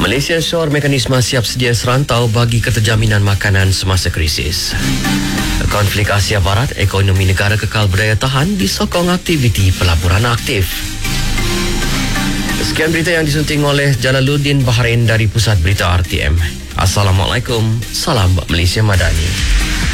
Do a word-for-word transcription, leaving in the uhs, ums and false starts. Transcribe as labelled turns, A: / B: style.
A: Malaysia syor mekanisme siap sedia serantau bagi keterjaminan makanan semasa krisis. Konflik Asia Barat, ekonomi negara kekal berdaya tahan disokong aktiviti pelaburan aktif. Sekian berita yang disunting oleh Jalaluddin Bahrain dari Pusat Berita R T M. Assalamualaikum, salam Malaysia Madani.